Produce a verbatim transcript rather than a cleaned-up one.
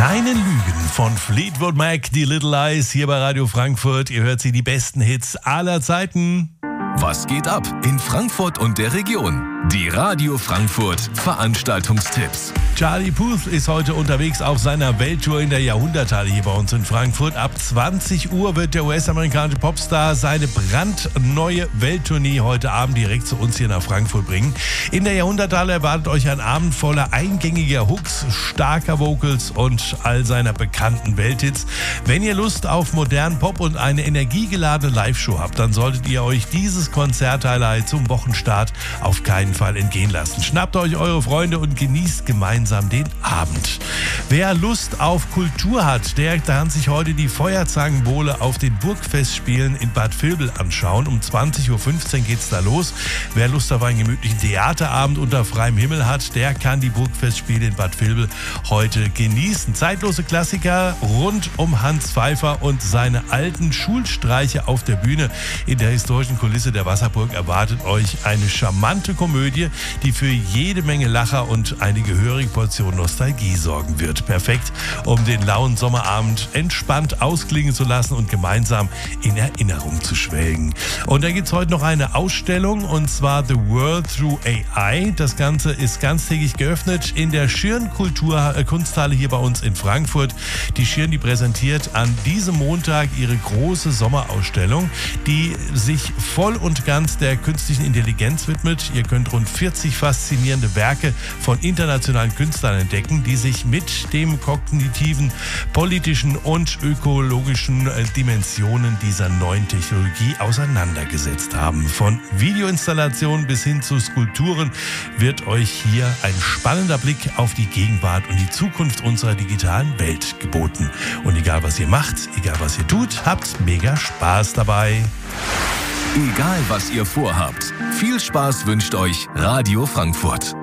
kleinen Lügen von Fleetwood Mac, die Little Lies, hier bei Radio Frankfurt. Ihr hört sie, die besten Hits aller Zeiten. Was geht ab in Frankfurt und der Region? Die Radio Frankfurt Veranstaltungstipps. Charlie Puth ist heute unterwegs auf seiner Welttour in der Jahrhunderthalle hier bei uns in Frankfurt. Ab zwanzig Uhr wird der U S-amerikanische Popstar seine brandneue Welttournee heute Abend direkt zu uns hier nach Frankfurt bringen. In der Jahrhunderthalle erwartet euch ein Abend voller eingängiger Hooks, starker Vocals und all seiner bekannten Welthits. Wenn ihr Lust auf modernen Pop und eine energiegeladene Live-Show habt, dann solltet ihr euch dieses Konzerthighlight zum Wochenstart auf keinen Fall entgehen lassen. Schnappt euch eure Freunde und genießt gemeinsam den Abend. Wer Lust auf Kultur hat, der kann sich heute die Feuerzangenbowle auf den Burgfestspielen in Bad Vilbel anschauen. Um zwanzig Uhr fünfzehn geht's da los. Wer Lust auf einen gemütlichen Theaterabend unter freiem Himmel hat, der kann die Burgfestspiele in Bad Vilbel heute genießen. Zeitlose Klassiker rund um Hans Pfeiffer und seine alten Schulstreiche auf der Bühne. In der historischen Kulisse der Wasserburg erwartet euch eine charmante Komödie, die für jede Menge Lacher und eine gehörige Portion Nostalgie sorgen wird. Perfekt, um den lauen Sommerabend entspannt ausklingen zu lassen und gemeinsam in Erinnerung zu schwelgen. Und da gibt es heute noch eine Ausstellung, und zwar The World Through A I. Das Ganze ist ganztägig geöffnet in der Schirn Kultur äh, Kunsthalle hier bei uns in Frankfurt. Die Schirn, die präsentiert an diesem Montag ihre große Sommerausstellung, die sich voll und ganz der künstlichen Intelligenz widmet. Ihr könnt rund vierzig faszinierende Werke von internationalen Künstlern entdecken, die sich mit dem kognitiven, politischen und ökologischen Dimensionen dieser neuen Technologie auseinandergesetzt haben. Von Videoinstallationen bis hin zu Skulpturen wird euch hier ein spannender Blick auf die Gegenwart und die Zukunft unserer digitalen Welt geboten. Und egal was ihr macht, egal was ihr tut, habt mega Spaß dabei. Egal was ihr vorhabt, viel Spaß wünscht euch Radio Frankfurt.